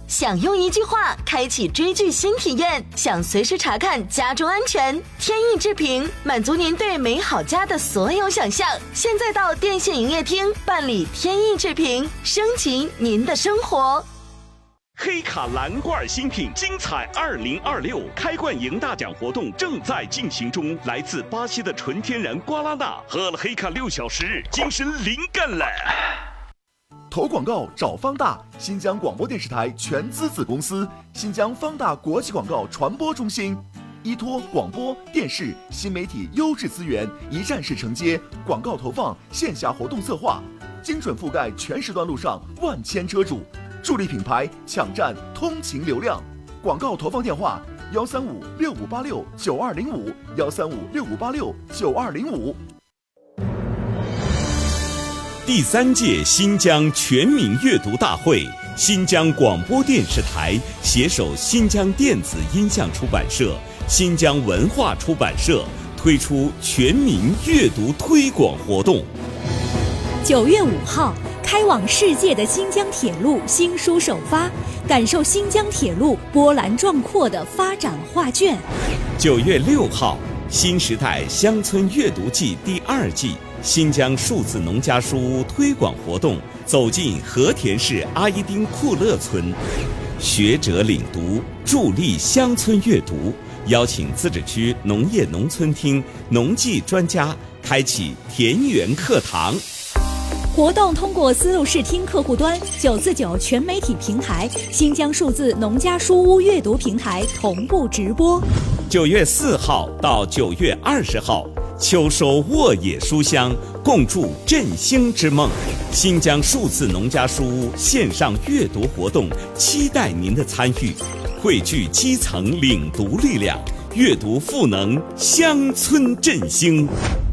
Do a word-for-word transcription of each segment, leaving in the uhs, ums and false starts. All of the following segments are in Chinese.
想用一句话开启追剧新体验，想随时查看家中安全，天意制评满足您对美好家的所有想象。现在到电信营业厅办理天意制评，升级您的生活。 黑卡蓝罐新品精彩二零二六开罐赢大奖活动正在进行中，来自巴西的纯天然瓜拉纳，喝了黑卡六小时，精神灵感了。 投广告找方大，新疆广播电视台全资子公司，新疆方大国际广告传播中心，依托广播电视新媒体优质资源，一站式承接广告投放、线下活动策划，精准覆盖全时段路上万千车主。助力品牌抢占通勤流量，广告投放电话：幺三五六五八六九二零五，幺三五六五八六九二零五。 第三届新疆全民阅读大会，新疆广播电视台携手新疆电子音像出版社、新疆文化出版社推出全民阅读推广活动。 九月五号。开往世界的新疆铁路新书首发，感受新疆铁路波澜壮阔的发展画卷。 九月六号，新时代乡村阅读季第二季新疆数字农家书屋推广活动走进和田市阿依丁库勒村，学者领读，助力乡村阅读，邀请自治区农业农村厅农技专家开启田园课堂。 活动通过丝路视听客户端、九四九全媒体平台、新疆数字农家书屋阅读平台同步直播。 九月四号到九月二十号，秋收沃野书香，共筑振兴之梦。新疆数字农家书屋线上阅读活动，期待您的参与，汇聚基层领读力量，阅读赋能乡村振兴。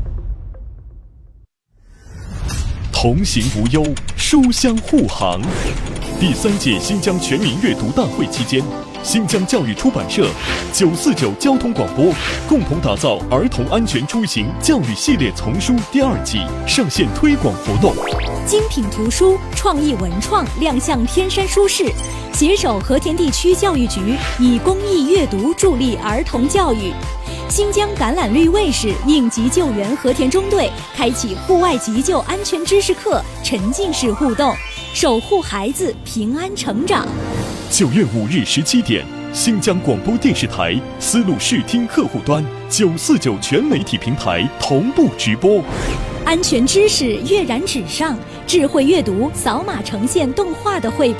同行无忧，书香护航。第三届新疆全民阅读大会期间，新疆教育出版社、九四九交通广播共同打造儿童安全出行教育系列丛书第二季上线推广活动。 精品图书、创意文创亮相天山书市，携手和田地区教育局，以公益阅读助力儿童教育。新疆橄榄绿卫士应急救援和田中队开启户外急救安全知识课，沉浸式互动，守护孩子平安成长。 九月五日十七点，新疆广播电视台丝路视听客户端、九四九全媒体平台同步直播。 安全知识跃然纸上，智慧阅读扫码呈现动画的绘本。